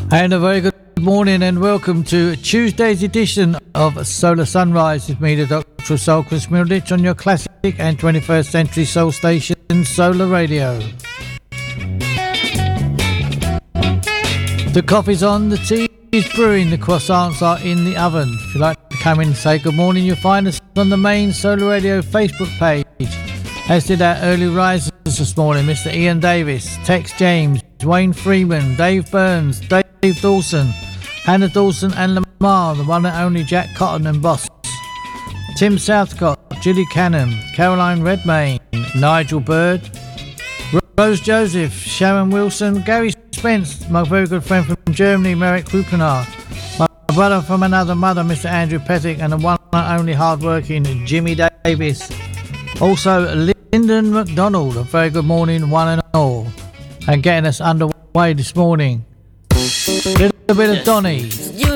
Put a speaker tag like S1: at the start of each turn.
S1: And a very good morning and welcome to Tuesday's edition of Solar Sunrise with me, the Doctor of Soul, Chris Middleditch, on your classic and 21st century soul station, Solar Radio. The coffee's on, the tea is brewing, the croissants are in the oven. If you'd like to come in and say good morning, you'll find us on the main Solar Radio Facebook page. As did our early risers this morning, Mr. Ian Davis, Tex James, Wayne Freeman, Dave Burns, Dave Dawson, Hannah Dawson and Lamar, the one and only Jack Cotton and Boss, Tim Southcott, Julie Cannon, Caroline Redmayne, Nigel Bird, Rose Joseph, Sharon Wilson, Gary Spence, my very good friend from Germany, Merrick Rupenar, my brother from another mother, Mr. Andrew Pettick, and the one and only hard-working Jimmy Davis. Also, Lyndon McDonald, a very good morning, one and all, and getting us underway this morning. Little bit of Donny.